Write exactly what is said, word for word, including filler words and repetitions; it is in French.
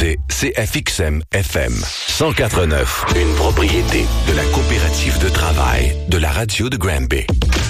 écoutez C F X M F M cent quatre neuf, une propriété de la coopérative de travail de la radio de Granby.